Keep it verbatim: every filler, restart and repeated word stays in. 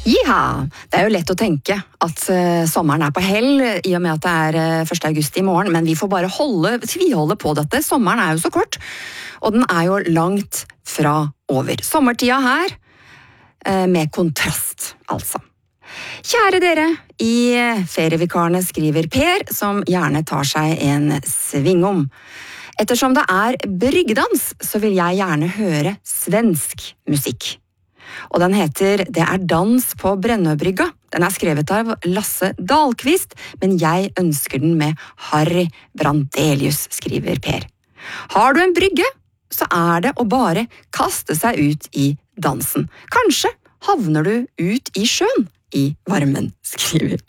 Ja, det er jo lett å tenke at uh, sommeren er på hell i og med at det er uh, første august i morgen, men vi får bare holde, tviholde på dette. Sommeren er jo så kort, og den er jo langt fra over. Sommertida her, uh, med kontrast, altså. Kjære dere, i ferievikarene skriver Per, som gjerne tar seg en svingom. Ettersom det er bryggedans, så vil jeg gjerne høre svensk musikk. Og den heter Det er dans på Brennøbrygga. Den er skrevet av Lasse Dahlqvist, men jeg ønsker den med Harry Brandelius, skriver Per. Har du en brygge, så er det å bare kaste seg ut i dansen. Kanskje havner du ut i sjøen i varmen, skriver